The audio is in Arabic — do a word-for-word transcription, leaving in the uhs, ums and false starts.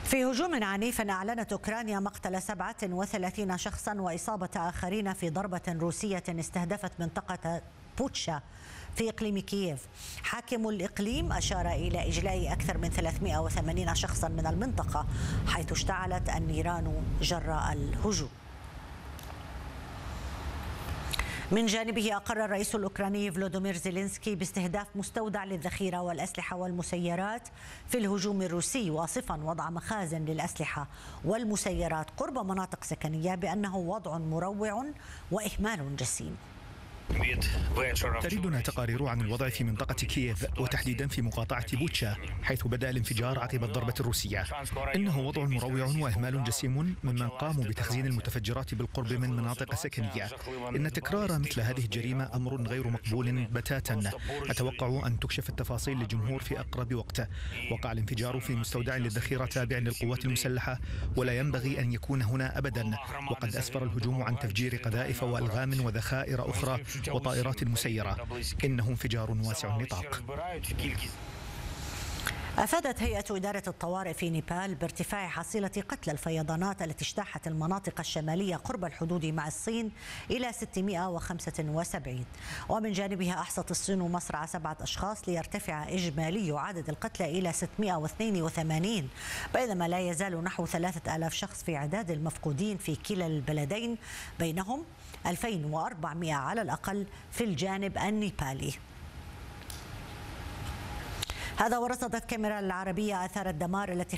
في هجوم عنيف أعلنت أوكرانيا مقتل سبعة وثلاثين شخصا وإصابة آخرين في ضربة روسية استهدفت منطقة بوتشا في إقليم كييف. حاكم الإقليم أشار إلى إجلاء أكثر من ثلاثمئة وثمانين شخصا من المنطقة حيث اشتعلت النيران جراء الهجوم. من جانبه أقر الرئيس الأوكراني فلوديمير زيلينسكي باستهداف مستودع للذخيرة والأسلحة والمسيرات في الهجوم الروسي، واصفا وضع مخازن للأسلحة والمسيرات قرب مناطق سكنية بأنه وضع مروع وإهمال جسيم. تردنا تقارير عن الوضع في منطقة كييف وتحديدا في مقاطعة بوتشا حيث بدأ الانفجار عقب الضربة الروسية. إنه وضع مروع وإهمال جسيم ممن قاموا بتخزين المتفجرات بالقرب من مناطق سكنية. إن تكرار مثل هذه الجريمة أمر غير مقبول بتاتا. أتوقع أن تكشف التفاصيل للجمهور في أقرب وقت. وقع الانفجار في مستودع للذخيرة تابع للقوات المسلحة ولا ينبغي أن يكون هنا أبدا. وقد أسفر الهجوم عن تفجير قذائف وألغام وذخائر أخرى وطائرات مسيرة. إنه انفجار واسع النطاق. أفادت هيئة إدارة الطوارئ في نيبال بارتفاع حصيلة قتلى الفيضانات التي اجتاحت المناطق الشمالية قرب الحدود مع الصين إلى ستمئة وخمسة وسبعين. ومن جانبها أحصت الصين مصرع سبعة أشخاص ليرتفع إجمالي عدد القتلى إلى ستمئة واثنين وثمانين، بينما لا يزال نحو ثلاثة آلاف شخص في عداد المفقودين في كلا البلدين، بينهم ألفين وأربعمئة على الأقل في الجانب النيبالي. هذا ورصدت كاميرا العربية آثار الدمار التي